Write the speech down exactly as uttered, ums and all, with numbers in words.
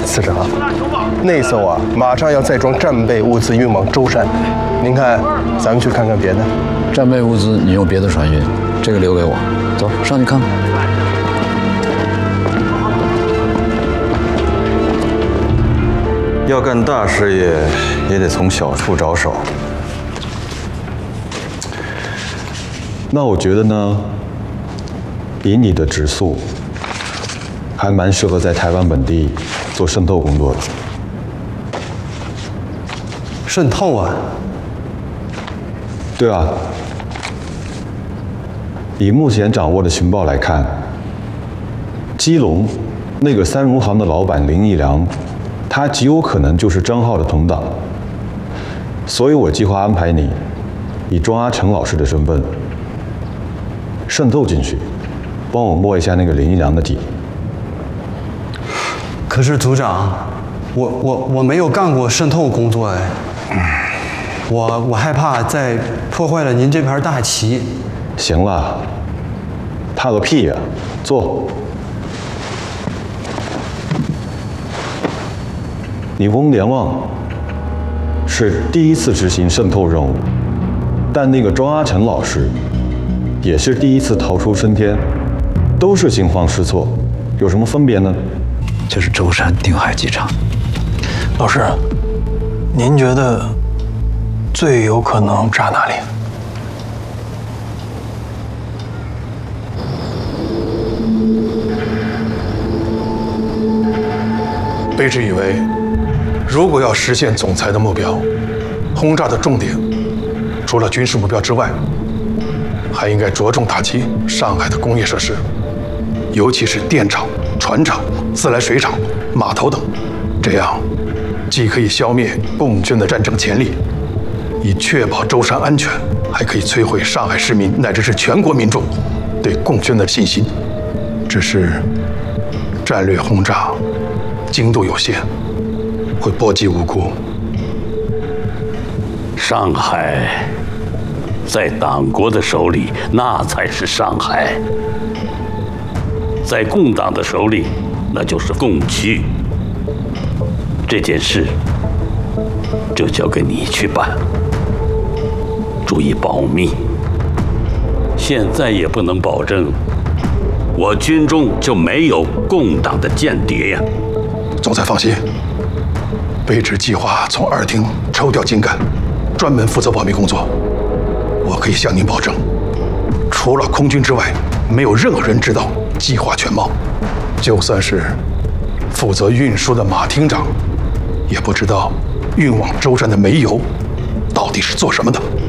司长，那艘啊，马上要载装战备物资运往舟山，您看，咱们去看看别的。 战备物资你用别的船运，这个留给我。走上去看看。 要干大事业，也得从小处着手。那我觉得呢，以你的质素，还蛮适合在台湾本地做渗透工作的。 渗透啊？ 对啊。以目前掌握的情报来看，基隆那个三荣行的老板林义良，他极有可能就是张浩的同党。所以我计划安排你以庄阿成老师的身份渗透进去，帮我摸一下那个林义良的底。 可是组长，我我我没有干过渗透工作哎，我我害怕再破坏了您这盘大棋。 行了，怕个屁呀！坐。你翁连旺是第一次执行渗透任务，但那个庄阿成老师也是第一次逃出升天，都是惊慌失措，有什么分别呢？ 就是舟山定海机场。 老师，您觉得最有可能炸哪里？ 卑职以为，如果要实现总裁的目标，轰炸的重点除了军事目标之外，还应该着重打击上海的工业设施，尤其是电厂、船厂、自来水厂、码头等。这样，既可以消灭共军的战争潜力，以确保舟山安全，还可以摧毁上海市民乃至是全国民众对共军的信心。只是战略轰炸精度有限，会波及无辜。 上海在党国的手里，那才是上海；在共党的手里，那就是共区。这件事就交给你去办，注意保密。现在也不能保证我军中就没有共党的间谍呀。 总裁放心，卑职计划从二厅抽调精干，专门负责保密工作。我可以向您保证，除了空军之外，没有任何人知道计划全貌。就算是负责运输的马厅长，也不知道运往舟山的煤油到底是做什么的。